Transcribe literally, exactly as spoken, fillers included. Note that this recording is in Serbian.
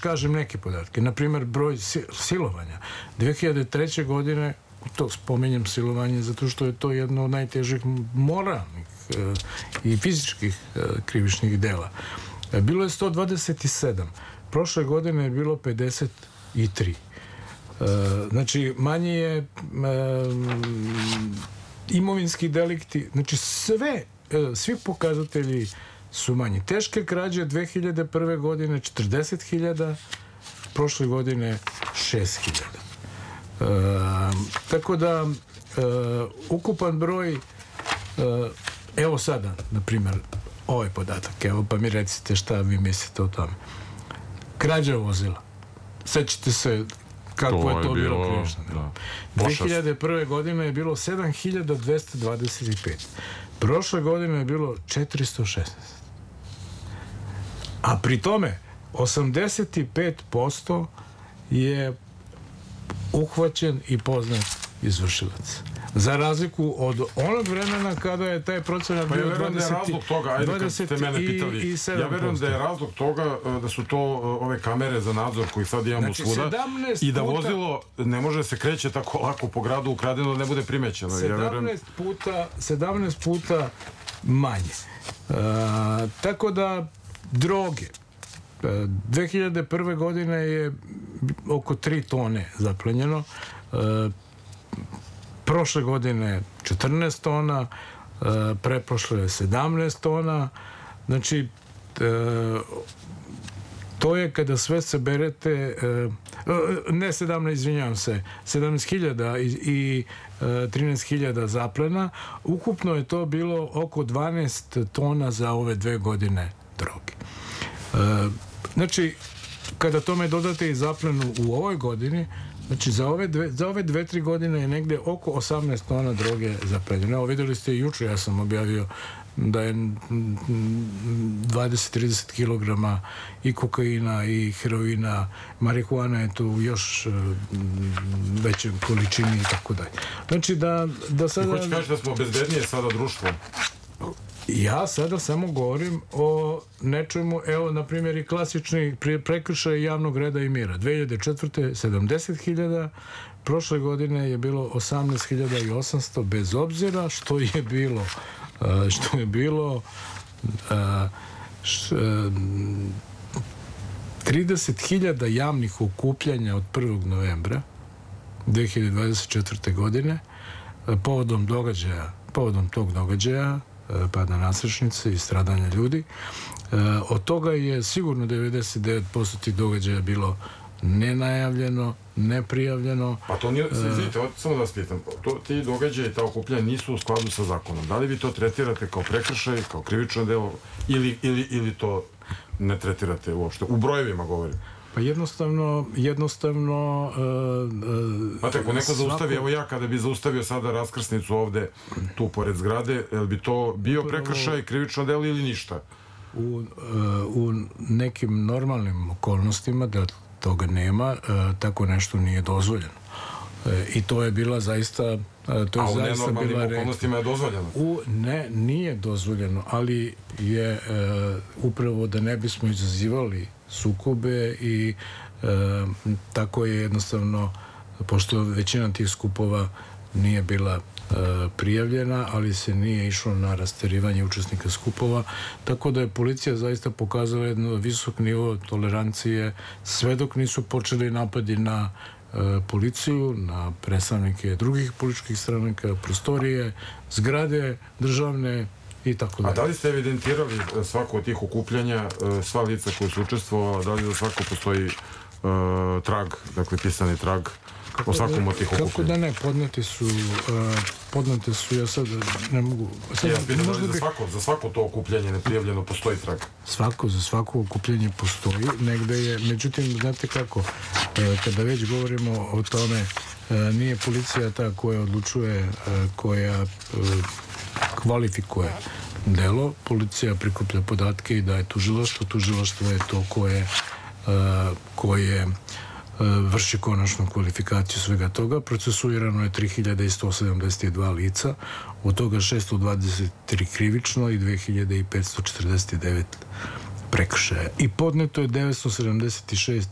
kažem neke podatke. Naprimjer, broj silovanja. dve hiljade treće. godine, to spominjem silovanje zato što je to jedno od najtežih moralnih i fizičkih krivičnih dela. Bilo je sto dvadeset sedam. Prošle godine je bilo pedeset tri. Znači, manje je imovinski delikti, znači sve, svi pokazatelji su manji. Teške krađe dve hiljade prve. godine četrdeset hiljada, prošle godine šest hiljada. Tako da ukupan broj, evo sada, na primjer, ovaj podatak, evo pa mi recite šta vi mislite o tome. Krađa vozila. Sećate se kako je to bilo krivično delo. dve hiljade prve. godine je bilo sedam hiljada dvesta dvadeset pet. Prošle godine je bilo četiristo šesnaest. A pri tome osamdeset pet posto je uhvaćen i poznat izvršilac. Za razliku od onog vremena kada je taj procenat bio dvadeset sedam posto. Pa ja verujem da je razlog toga, ajde kad ste mene pitali, ja verujem da je razlog toga da su to ove kamere za nadzor koji sad imamo svuda i da vozilo ne može se kreće tako lako po gradu ukradeno da ne bude primećeno. sedamnaest puta manje. Tako da droge. dve hiljade prve. godine je oko tri tone zaplenjeno. Prošle godine četrnaest tona, preprošle je sedamnaest tona. Znači, to je kada sve saberete, ne sedamnaest, izvinjavam se, sedamnaest hiljada i trinaest hiljada zaplena. Ukupno je to bilo oko dvanaest tona za ove dve godine droge. Znači, kada tome dodate i zaplenu u ovoj godini, znači za ove dve, za ove dve, tri godine je negde oko osamnaest tona droge zaplenjeno. Evo, videli ste i juče, ja sam objavio da je dvadeset do trideset kilograma i kokaina i heroina, marihuana je tu u još većoj količini i tako dalje. Znači da, da sada... I hoće kaži da smo bezbednije sada društvo? Ja sada samo govorim o nečemu, evo, na primjer, i klasični prekršaj javnog reda i mira. dve hiljade četvrte. sedamdeset hiljada, prošle godine je bilo osamnaest hiljada osamsto, bez obzira što je bilo što je bilo trideset hiljada javnih okupljanja od prvog novembra dve hiljade dvadeset četvrte. godine povodom događaja, povodom tog događaja pada nasrečnice i stradanja ljudi. Od toga je sigurno devedeset devet posto tih događaja bilo nenajavljeno, neprijavljeno. Pa to nije, izvinite, samo da vas pitam, ti događaje i ta okupljanja nisu u skladu sa zakonom. Da li vi to tretirate kao prekršaj, kao krivično delo, ili to ne tretirate uopšte? U brojevima govorim. Pa jednostavno, jednostavno... Znate, ako neko zaustavi, evo ja kada bi zaustavio sada raskrsnicu ovde, tu pored zgrade, je li bi to bio prekršaj, krivično delo ili ništa? U nekim normalnim okolnostima, da toga nema, tako nešto nije dozvoljeno. I to je bila zaista... A u nenormalnim okolnostima je dozvoljeno? Ne, nije dozvoljeno, ali je upravo da ne bismo izazivali sukobe i tako je jednostavno, pošto većina tih skupova nije bila prijavljena, ali se nije išlo na rasterivanje učesnika skupova, tako da je policija zaista pokazala jedno visok nivo tolerancije sve dok nisu počeli napadi na policiju, na predstavnike drugih političkih stranaka, prostorije, zgrade državne i tako dalje. A da li ste evidentirali svako od tih okupljanja, sva lica koja su učestvovala, da li za svako postoji trag, dakle pisani trag o svakom od tih okupljanja? Kako da ne, podneti su, podnete su, ja sad ne mogu... Ja pitam da li za svako, za svako to okupljanje neprijavljeno postoji trag? Svako, za svako okupljanje postoji, negde je, međutim, znate kako, kada već govorimo o tome, nije policija ta koja odlučuje, koja kvalifikuje delo, policija prikuplja podatke i daje tužilaštvo, tužilaštvo je to koje koje vrši konačnu kvalifikaciju svega toga. Procesuirano je tri hiljade sto sedamdeset dva lica, od toga šesto dvadeset tri krivično i dve hiljade petsto četrdeset devet prekršaja. I podneto je devetsto sedamdeset šest